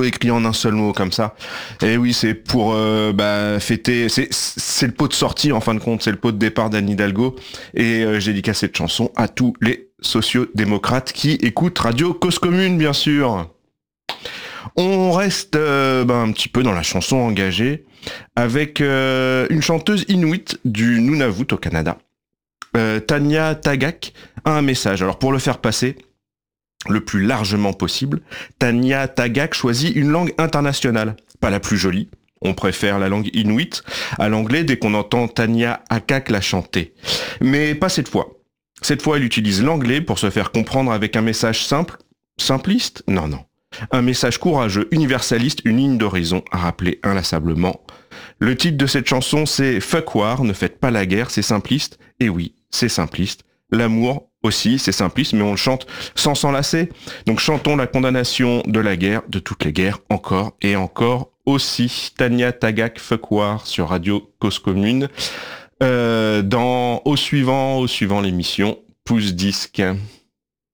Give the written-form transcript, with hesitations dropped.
écrit en un seul mot comme ça. Et oui, c'est pour fêter. C'est le pot de sortie en fin de compte, c'est le pot de départ d'Anne Hidalgo. Et j'ai dédicacé cette chanson à tous les sociodémocrates qui écoutent Radio Cause Commune, bien sûr. On reste un petit peu dans la chanson engagée avec une chanteuse inuite du Nunavut au Canada. Tanya Tagaq a un message. Alors pour le faire passer le plus largement possible, Tanya Tagaq choisit une langue internationale, pas la plus jolie. On préfère la langue inuit à l'anglais dès qu'on entend Tanya Tagaq la chanter. Mais pas cette fois. Cette fois, elle utilise l'anglais pour se faire comprendre avec un message simple, simpliste ? Non. Un message courageux, universaliste, une ligne d'horizon à rappeler inlassablement. Le titre de cette chanson, c'est Fuck War, ne faites pas la guerre, c'est simpliste. Et oui, c'est simpliste. L'amour aussi, c'est simpliste, mais on le chante sans s'enlacer. Donc chantons la condamnation de la guerre, de toutes les guerres, encore et encore aussi. Tanya Tagaq, Fuck War sur Radio Cause Commune. Au suivant l'émission Pouce Disque.